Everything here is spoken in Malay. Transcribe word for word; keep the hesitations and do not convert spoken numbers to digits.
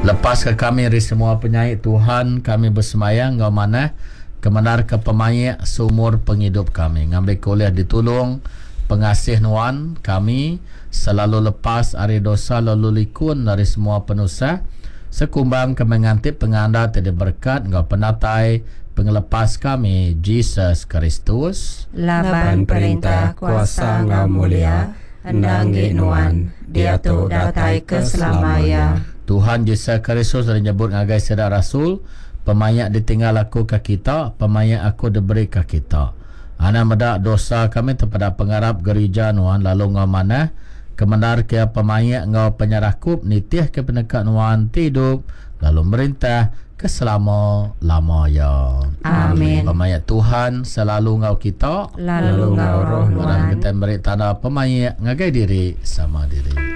Lepas ke kami dari semua penyakit Tuhan, kami bersemayang ngau mana kemenar ke pemayak seumur penghidup kami. Ngambil kuliah ditolong pengasih nuan kami selalu lepas ari dosa lalu likun dari semua penusa. Sekumbang kami ngantip penganda tidak berkat ngau penatai pengelepas kami Jesus Kristus. Laban perintah kuasa ngau mulia endangi nuan dia tu datai keselamaya. Tuhan Yesus Kristus dan nyebut ngagai sedar rasul, pemayak ditinggal aku ke kita, pemayak aku diberi ke kita. Ana medak dosa kami kepada pengarap gereja nuan lalu ngau mana kemenar ke pemayak ngau penyerakup nitih ke penekat nuan tidup lalu merintah keselama-lamanya. Amin. Pemayak Tuhan selalu ngau kita, Lalu ngau roh orang nuan. kita beri tanda pemayak ngagai diri sama diri.